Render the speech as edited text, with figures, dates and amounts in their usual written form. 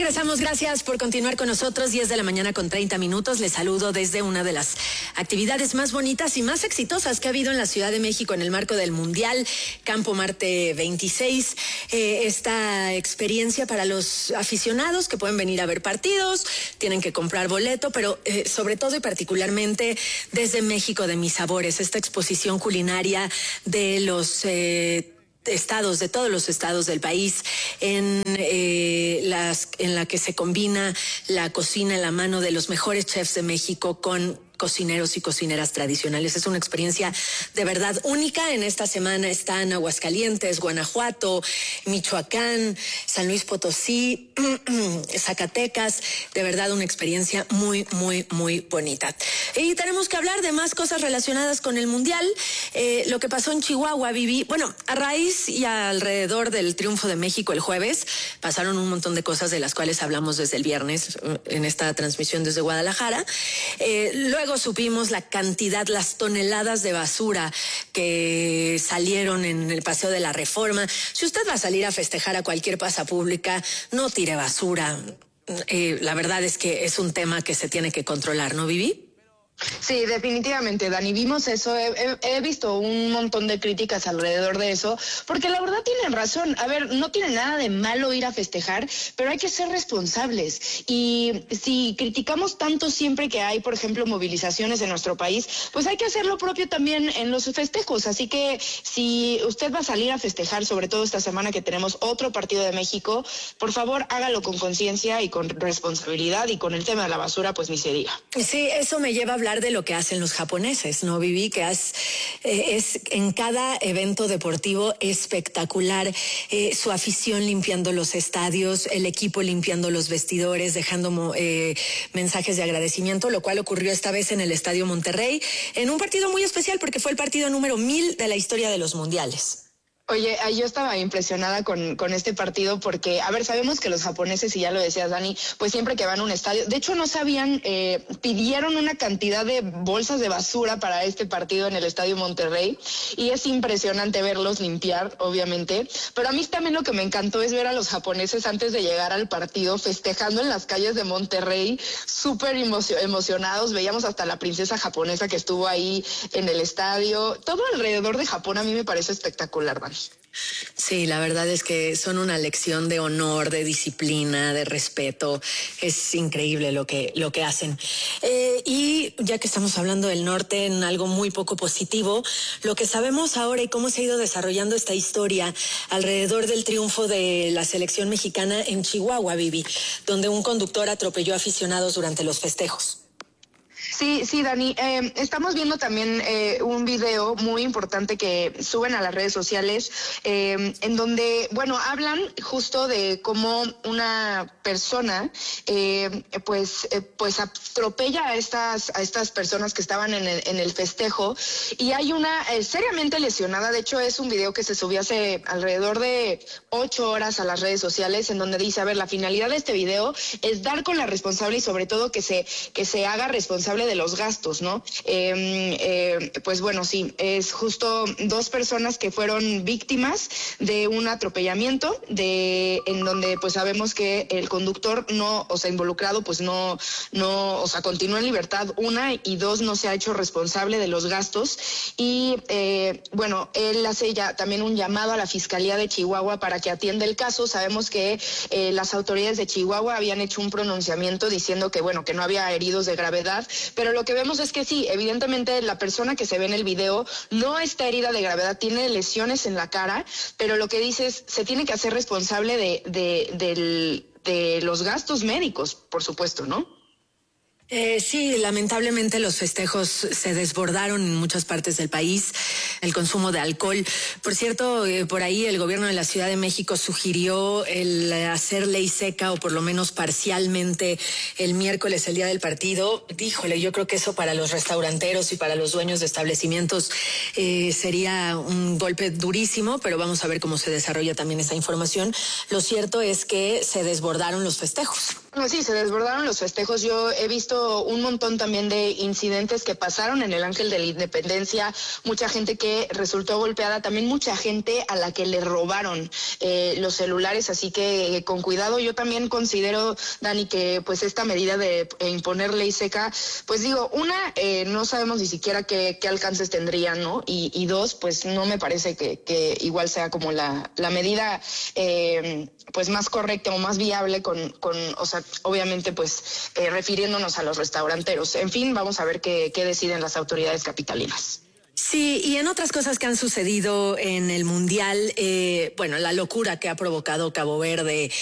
Regresamos, gracias por continuar con nosotros. 10 de la mañana con 30 minutos. Les saludo desde una de las actividades más bonitas y más exitosas que ha habido en la Ciudad de México en el marco del Mundial Campo Marte 26. Esta experiencia para los aficionados que pueden venir a ver partidos, tienen que comprar boleto, pero sobre todo y particularmente desde México de mis sabores, esta exposición culinaria de los estados, de todos los estados del país, en la que se combina la cocina en la mano de los mejores chefs de México con cocineros y cocineras tradicionales. Es una experiencia de verdad única. En esta semana están Aguascalientes, Guanajuato, Michoacán, San Luis Potosí, Zacatecas. De verdad una experiencia muy, muy, muy bonita. Y tenemos que hablar de más cosas relacionadas con el Mundial. Lo que pasó en Chihuahua, Vivi. Bueno, a raíz y alrededor del triunfo de México el jueves, pasaron un montón de cosas de las cuales hablamos desde el viernes en esta transmisión desde Guadalajara. Luego supimos la cantidad, las toneladas de basura que salieron en el Paseo de la Reforma. Si usted va a salir a festejar a cualquier plaza pública, no tire basura. La verdad es que es un tema que se tiene que controlar, ¿no, Vivi? Sí, definitivamente, Dani, vimos eso, he visto un montón de críticas alrededor de eso, porque la verdad tienen razón. A ver, no tiene nada de malo ir a festejar, pero hay que ser responsables. Y si criticamos tanto siempre que hay, por ejemplo, movilizaciones en nuestro país, pues hay que hacer lo propio también en los festejos. Así que si usted va a salir a festejar, sobre todo esta semana que tenemos otro partido de México, por favor hágalo con conciencia y con responsabilidad, y con el tema de la basura, pues ni se diga. Sí, eso me lleva a hablar de lo que hacen los japoneses, ¿no, Vivi? Que es en cada evento deportivo espectacular, su afición limpiando los estadios, el equipo limpiando los vestidores, dejando mensajes de agradecimiento, lo cual ocurrió esta vez en el Estadio Monterrey, en un partido muy especial porque fue el partido número 1000 de la historia de los mundiales. Oye, yo estaba impresionada con este partido porque, a ver, sabemos que los japoneses, y ya lo decías, Dani, pues siempre que van a un estadio, de hecho no sabían, pidieron una cantidad de bolsas de basura para este partido en el Estadio Monterrey, y es impresionante verlos limpiar, obviamente, pero a mí también lo que me encantó es ver a los japoneses antes de llegar al partido festejando en las calles de Monterrey, súper emocionados. Veíamos hasta la princesa japonesa que estuvo ahí en el estadio. Todo alrededor de Japón a mí me parece espectacular, Dani. Sí, la verdad es que son una lección de honor, de disciplina, de respeto. Es increíble lo que hacen. Y ya que estamos hablando del norte, en algo muy poco positivo, lo que sabemos ahora y cómo se ha ido desarrollando esta historia alrededor del triunfo de la selección mexicana en Chihuahua, Vivi, donde un conductor atropelló aficionados durante los festejos. Sí, Dani, estamos viendo también un video muy importante que suben a las redes sociales, en donde, bueno, hablan justo de cómo una persona, pues atropella a estas personas que estaban en el festejo, y hay una seriamente lesionada. De hecho, es un video que se subió hace alrededor de 8 horas a las redes sociales, en donde dice, a ver, la finalidad de este video es dar con la responsable y sobre todo que se haga responsable de los gastos, ¿no? Pues bueno, sí, es justo 2 personas que fueron víctimas de un atropellamiento, en donde pues sabemos que el conductor involucrado, pues no, continúa en libertad, 1, y 2, no se ha hecho responsable de los gastos. Y bueno, él hace ya también un llamado a la Fiscalía de Chihuahua para que atienda el caso. Sabemos que las autoridades de Chihuahua habían hecho un pronunciamiento diciendo que, bueno, que no había heridos de gravedad, pero lo que vemos es que sí, evidentemente la persona que se ve en el video no está herida de gravedad, tiene lesiones en la cara, pero lo que dice es, se tiene que hacer responsable de los gastos médicos, por supuesto, ¿no? Sí, lamentablemente los festejos se desbordaron en muchas partes del país, el consumo de alcohol. Por cierto, por ahí el gobierno de la Ciudad de México sugirió el hacer ley seca, o por lo menos parcialmente, el miércoles, el día del partido. Híjole, yo creo que eso para los restauranteros y para los dueños de establecimientos sería un golpe durísimo, pero vamos a ver cómo se desarrolla también esa información. Lo cierto es que se desbordaron los festejos. Sí, se desbordaron los festejos. Yo he visto habido un montón también de incidentes que pasaron en el Ángel de la Independencia, mucha gente que resultó golpeada, también mucha gente a la que le robaron los celulares, así que con cuidado. Yo también considero, Dani, que pues esta medida de imponer ley seca, pues digo, no sabemos ni siquiera qué alcances tendrían, ¿no? Y dos, pues no me parece que igual sea como la medida pues más correcta o más viable o sea, obviamente pues refiriéndonos a los restauranteros. En fin, vamos a ver qué deciden las autoridades capitalinas. Sí, y en otras cosas que han sucedido en el Mundial, bueno, la locura que ha provocado Cabo Verde